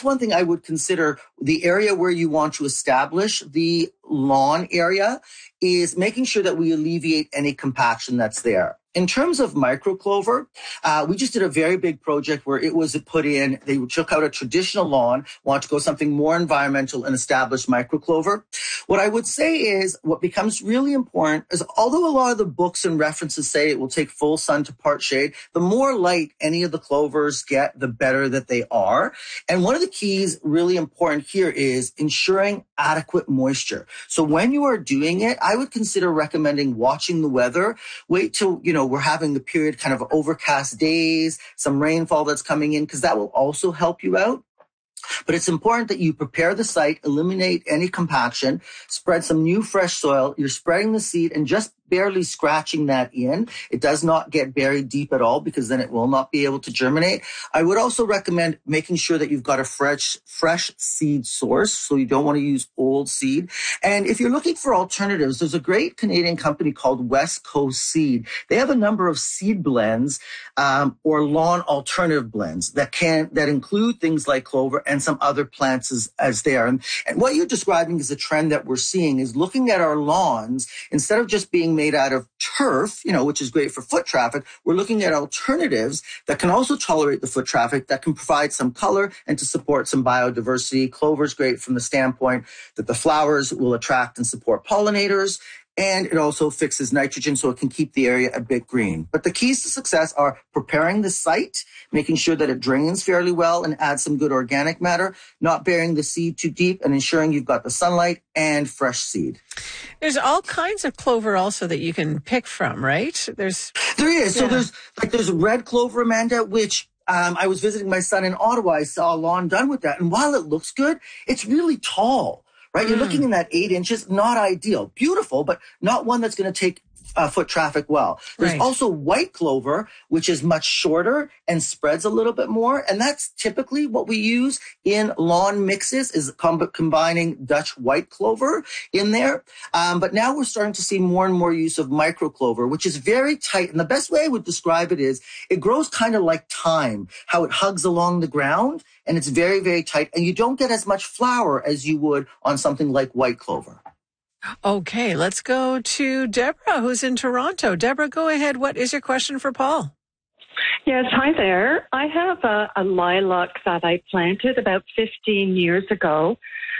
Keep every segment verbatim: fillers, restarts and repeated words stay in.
that's one thing I would consider. The area where you want to establish the lawn area is making sure that we alleviate any compaction that's there. In terms of microclover, uh, we just did a very big project where it was put in, they took out a traditional lawn, wanted to go something more environmental and establish microclover. What I would say is what becomes really important is, although a lot of the books and references say it will take full sun to part shade, the more light any of the clovers get, the better that they are. And one of the keys really important here is ensuring adequate moisture. So when you are doing it, I would consider recommending watching the weather. Wait till, you know, we're having the period kind of overcast days, some rainfall that's coming in, because that will also help you out. But it's important that you prepare the site, eliminate any compaction, spread some new fresh soil. You're spreading the seed and just barely scratching that in. It does not get buried deep at all, because then it will not be able to germinate. I would also recommend making sure that you've got a fresh, fresh seed source. So you don't want to use old seed. And if you're looking for alternatives, there's a great Canadian company called West Coast Seed. They have a number of seed blends, um, or lawn alternative blends that can, that include things like clover and some other plants as, as there. And, and what you're describing is a trend that we're seeing is looking at our lawns, instead of just being made out of turf, you know, which is great for foot traffic, we're looking at alternatives that can also tolerate the foot traffic, that can provide some color and to support some biodiversity. Clover is great from the standpoint that the flowers will attract and support pollinators. And it also fixes nitrogen, so it can keep the area a bit green. But the keys to success are preparing the site, making sure that it drains fairly well and adds some good organic matter, not burying the seed too deep, and ensuring you've got the sunlight and fresh seed. There's all kinds of clover also that you can pick from, right? There's There is. Yeah. So there's like there's red clover, Amanda, which um, I was visiting my son in Ottawa. I saw a lawn done with that. And while it looks good, it's really tall. Right? Mm. You're looking in that eight inches, not ideal. Beautiful, but not one that's going to take uh, foot traffic well. There's right. also white clover, which is much shorter and spreads a little bit more. And that's typically what we use in lawn mixes, is com- combining Dutch white clover in there. Um, but now we're starting to see more and more use of micro clover, which is very tight. And the best way I would describe it is it grows kind of like thyme, how it hugs along the ground. And it's very, very tight. And you don't get as much flower as you would on something like white clover. Okay, let's go to Deborah, who's in Toronto. Deborah, go ahead. What is your question for Paul? Yes, hi there. I have a, a lilac that I planted about fifteen years ago.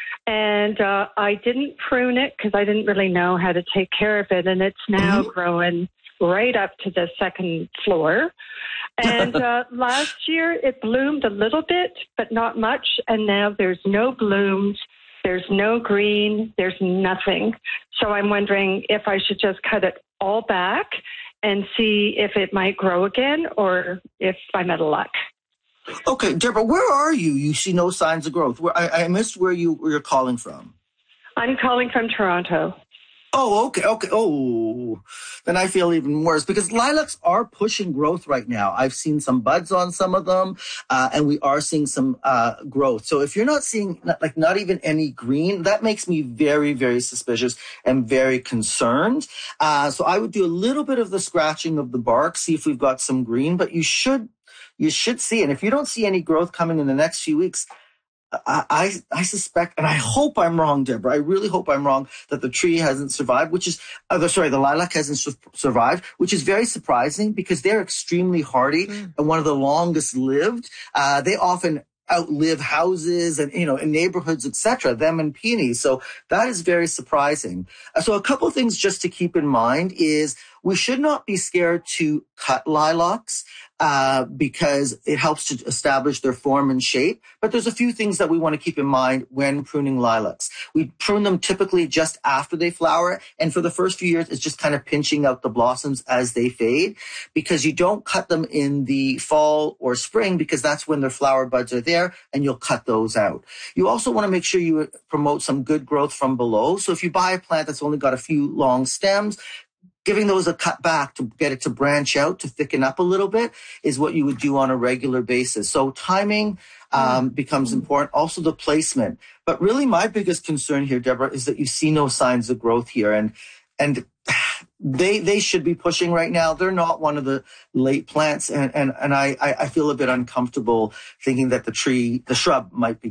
And uh, I didn't prune it because I didn't really know how to take care of it. And it's now mm-hmm. growing right up to the second floor. And uh, last year it bloomed a little bit, but not much. And now there's no blooms, there's no green, there's nothing. So I'm wondering if I should just cut it all back and see if it might grow again, or if I'm out of luck. Okay, Deborah, where are you? You see no signs of growth. Where, I, I missed where, you, where you're calling from. I'm calling from Toronto. Oh, okay, okay. Oh, then I feel even worse, because lilacs are pushing growth right now. I've seen some buds on some of them, uh, and we are seeing some uh, growth. So if you're not seeing, like, not even any green, that makes me very, very suspicious and very concerned. Uh, so I would do a little bit of the scratching of the bark, see if we've got some green, but you should, you should see. And if you don't see any growth coming in the next few weeks, I, I I suspect, and I hope I'm wrong, Deborah. I really hope I'm wrong, that the tree hasn't survived, which is, uh, the, sorry, the lilac hasn't su- survived, which is very surprising because they're extremely hardy mm. and one of the longest lived. Uh, they often outlive houses and, you know, in neighborhoods, et cetera, them and peonies. So that is very surprising. Uh, so a couple of things just to keep in mind is we should not be scared to cut lilacs uh, because it helps to establish their form and shape. But there's a few things that we want to keep in mind when pruning lilacs. We prune them typically just after they flower. And for the first few years, it's just kind of pinching out the blossoms as they fade, because you don't cut them in the fall or spring, because that's when their flower buds are there, and you'll cut those out. You also want to make sure you promote some good growth from below. So if you buy a plant that's only got a few long stems, giving those a cut back to get it to branch out, to thicken up a little bit, is what you would do on a regular basis. So timing um, becomes important. Also the placement. But really my biggest concern here, Deborah, is that you see no signs of growth here. And and they they should be pushing right now. They're not one of the late plants. And, and, and I, I feel a bit uncomfortable thinking that the tree, the shrub might be